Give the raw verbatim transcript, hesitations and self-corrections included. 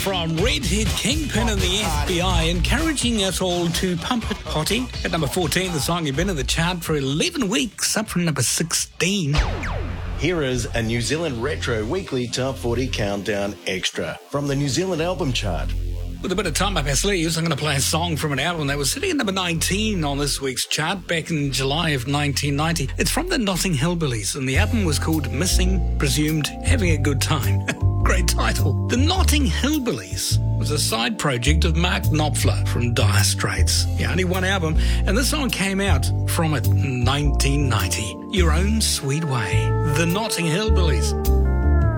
from Red Head Kingpin and the F B I, encouraging us all to pump it potty. At number fourteen, the song you've been in the chart for eleven weeks, up from number sixteen. Here is a New Zealand Retro Weekly Top forty Countdown Extra from the New Zealand Album Chart. With a bit of time up our sleeves, I'm going to play a song from an album that was sitting at number nineteen on this week's chart back in July of nineteen ninety. It's from the Notting Hillbillies, and the album was called Missing, Presumed, Having a Good Time. Great title. The Notting Hillbillies was a side project of Mark Knopfler from Dire Straits. Yeah, only one album, and this song came out from it in nineteen ninety. Your Own Sweet Way. The Notting Hillbillies.